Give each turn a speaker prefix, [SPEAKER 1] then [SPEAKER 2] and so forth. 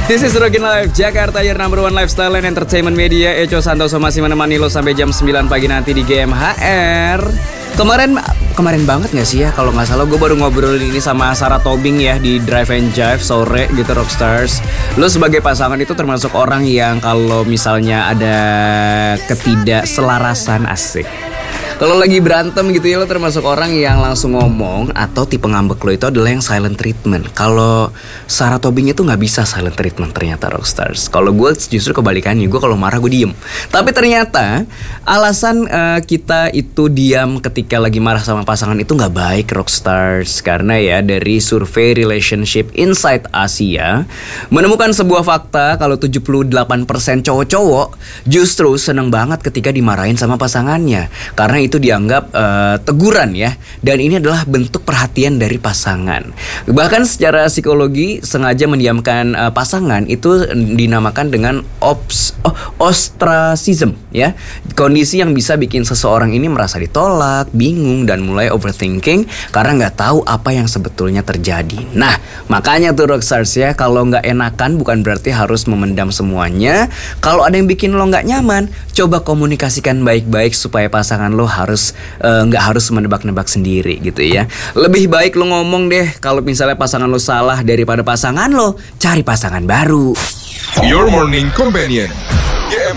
[SPEAKER 1] This is Rogin Live, Jakarta, your number one lifestyle and entertainment media. Eco Santoso masih menemani lo sampai jam 9 pagi nanti di GMHR. Kemarin banget gak sih ya, kalau gak salah gue baru ngobrolin ini sama Sarah Tobing ya di Drive and Jive sore gitu Rockstars. Lo sebagai pasangan itu termasuk orang yang kalau misalnya ada ketidakselarasan asik, kalau lagi berantem gitu ya, lo termasuk orang yang langsung ngomong, atau tipe ngambek lo itu adalah yang silent treatment. Kalau Sarah Tobing itu gak bisa silent treatment ternyata Rockstars. Kalau gue justru kebalikannya, gue kalau marah gue diem. Tapi ternyata alasan kita itu diam ketika lagi marah sama pasangan itu gak baik Rockstars. Karena ya dari survei Relationship Insight Asia menemukan sebuah fakta kalau 78% cowok-cowok justru seneng banget ketika dimarahin sama pasangannya. Karena itu dianggap teguran ya, dan ini adalah bentuk perhatian dari pasangan. Bahkan secara psikologi sengaja mendiamkan pasangan itu dinamakan dengan ostracism ya, kondisi yang bisa bikin seseorang ini merasa ditolak, bingung, dan mulai overthinking karena nggak tahu apa yang sebetulnya terjadi. Nah makanya tuh Rockstars ya, kalau nggak enakan bukan berarti harus memendam semuanya. Kalau ada yang bikin lo nggak nyaman, coba komunikasikan baik-baik supaya pasangan lo nggak harus menebak-nebak sendiri gitu ya. Lebih baik lo ngomong deh kalau misalnya pasangan lo salah, daripada pasangan lo cari pasangan baru.
[SPEAKER 2] Your Morning Companion.